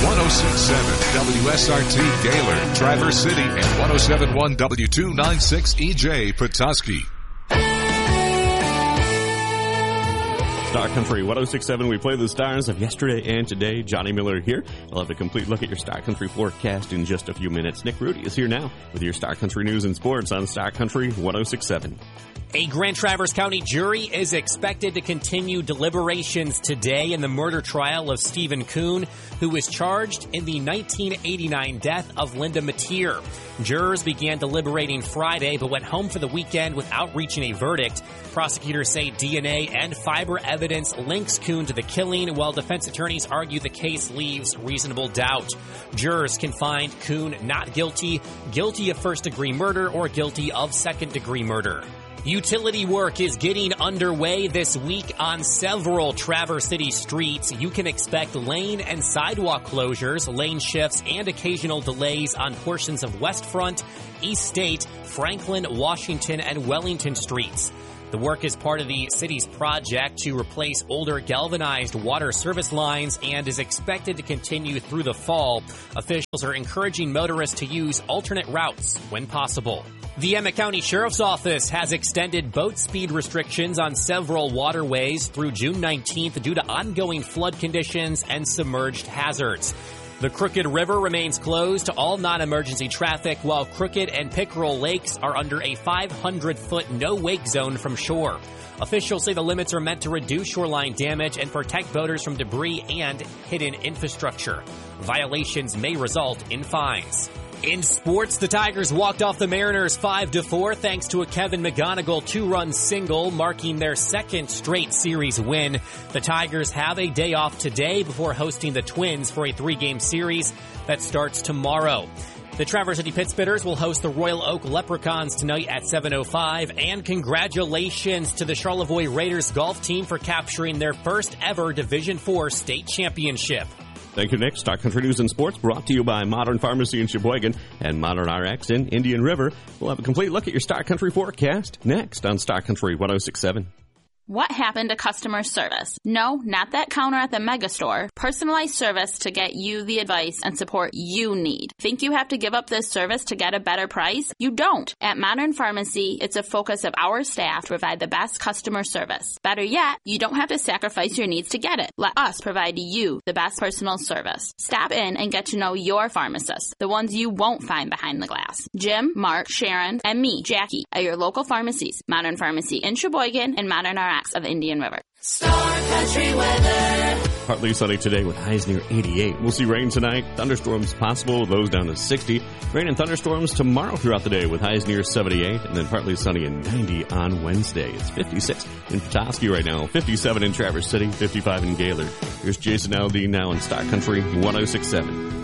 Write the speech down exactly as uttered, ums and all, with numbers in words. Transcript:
one oh six point seven W S R T Gaylord, Traverse City, and one oh seven point one W two ninety-six E J Petoskey. Star Country one oh six point seven, we play the stars of yesterday and today. Johnny Miller here. We'll have a complete look at your Star Country forecast in just a few minutes. Nick Rudy is here now with your Star Country news and sports on Star Country one oh six point seven. A Grand Traverse County jury is expected to continue deliberations today in the murder trial of Stephen Kuhn, who was charged in the nineteen eighty-nine death of Linda Mateer. Jurors began deliberating Friday, but went home for the weekend without reaching a verdict. Prosecutors say D N A and fiber evidence links Kuhn to the killing, while defense attorneys argue the case leaves reasonable doubt. Jurors can find Kuhn not guilty, guilty of first-degree murder, or guilty of second-degree murder. Utility work is getting underway this week on several Traverse City streets. You can expect lane and sidewalk closures, lane shifts, and occasional delays on portions of West Front, East State, Franklin, Washington, and Wellington streets. The work is part of the city's project to replace older galvanized water service lines and is expected to continue through the fall. Officials are encouraging motorists to use alternate routes when possible. The Emmett County Sheriff's Office has extended boat speed restrictions on several waterways through June nineteenth due to ongoing flood conditions and submerged hazards. The Crooked River remains closed to all non-emergency traffic, while Crooked and Pickerel Lakes are under a five hundred foot no-wake zone from shore. Officials say the limits are meant to reduce shoreline damage and protect boaters from debris and hidden infrastructure. Violations may result in fines. In sports, the Tigers walked off the Mariners five to four thanks to a Kevin McGonigal two-run single, marking their second straight series win. The Tigers have a day off today before hosting the Twins for a three-game series that starts tomorrow. The Traverse City Pittsbitters will host the Royal Oak Leprechauns tonight at seven oh five, and congratulations to the Charlevoix Raiders golf team for capturing their first ever Division four state championship. Thank you, Nick. Star Country News and Sports brought to you by Modern Pharmacy in Sheboygan and Modern R X in Indian River. We'll have a complete look at your Star Country forecast next on Star Country one oh six point seven. What happened to customer service? No, not that counter at the megastore. Personalized service to get you the advice and support you need. Think you have to give up this service to get a better price? You don't. At Modern Pharmacy, it's a focus of our staff to provide the best customer service. Better yet, you don't have to sacrifice your needs to get it. Let us provide you the best personal service. Stop in and get to know your pharmacists, the ones you won't find behind the glass. Jim, Mark, Sharon, and me, Jackie, at your local pharmacies. Modern Pharmacy in Sheboygan and Modern R X of Indian River. Star Country weather. Partly sunny today with highs near eighty-eight. We'll see rain tonight. Thunderstorms possible, those down to sixty. Rain and thunderstorms tomorrow throughout the day with highs near seventy-eight. And then partly sunny and ninety on Wednesday. It's fifty-six in Petoskey right now. fifty-seven in Traverse City. fifty-five in Gaylord. Here's Jason Aldean now in Star Country one oh six point seven.